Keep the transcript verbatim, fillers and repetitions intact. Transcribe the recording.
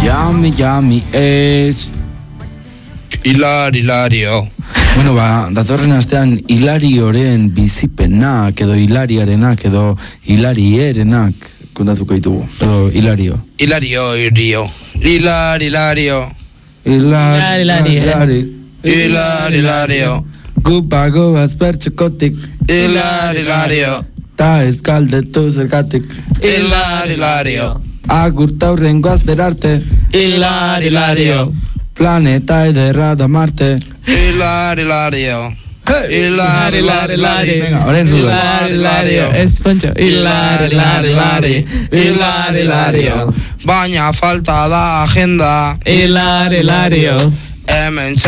Yami, yami, ez. Hilar, hilario. Bueno, ba, datorren astean Hilarioren bizipenak, edo Hilariarenak, edo Hilarierenak kontatuko ditugu, edo Hilario. Hilario, hilario. Hilar, hilario. Hilar, hilari. Hilar, hilario. Gupa goaz pertsukotik. Hilar, hilario. Ta eskaldetu zergatik. Hilar, hilario. Agurtaurren goazter arte. Hilar, hilario. Planeta ederra da Marte. Hilar, hilario. Hilar, hilar, hilari. Venga, orain zuen. Hilar, hilario. Ez, Pontxo. Hilar, hilar, hilari. Hilar, hilario. Baina falta da agenda. Hilar, hilario. Hemen